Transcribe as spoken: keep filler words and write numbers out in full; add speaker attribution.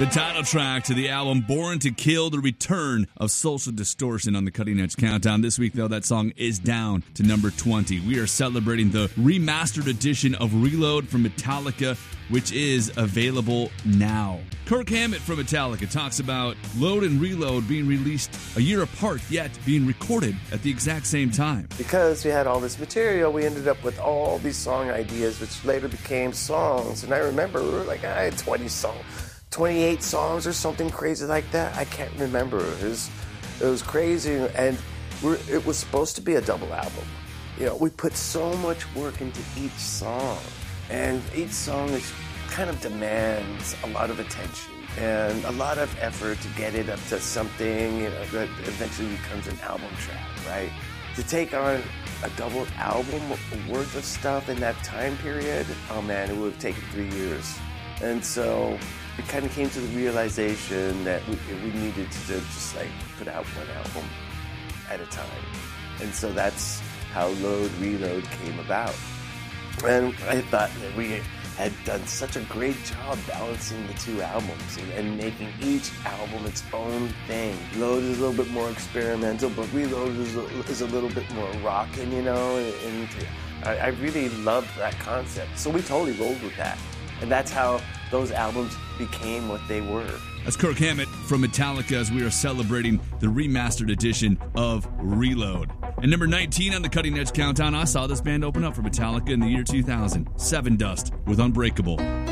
Speaker 1: The title track to the album Born to Kill, the return of Social Distortion on the Cutting Edge Countdown. This week, though, that song is down to number twenty. We are celebrating the remastered edition of Reload from Metallica, which is available now. Kirk Hammett from Metallica talks about Load and Reload being released a year apart, yet being recorded at the exact same time.
Speaker 2: Because we had all this material, we ended up with all these song ideas, which later became songs. And I remember we were like, I had twenty songs. twenty-eight songs or something crazy like that. I can't remember. It was, it was crazy, and we're, it was supposed to be a double album. You know, we put so much work into each song, and each song is kind of demands a lot of attention and a lot of effort to get it up to something, you know, that eventually becomes an album track, right? To take on a double album worth of stuff in that time period, oh man, it would have taken three years. And so it kind of came to the realization that we, we needed to just like put out one album at a time. And so that's how Load, Reload came about. And I thought that we had done such a great job balancing the two albums and, and making each album its own thing. Load is a little bit more experimental, but Reload is a, is a little bit more rockin', you know, and, and I, I really loved that concept. So we totally rolled with that. And that's how those albums became what they were.
Speaker 1: That's Kirk Hammett from Metallica as we are celebrating the remastered edition of Reload. And number nineteen on the Cutting Edge Countdown, I saw this band open up for Metallica in the year two thousand. Seven Dust with Unbreakable.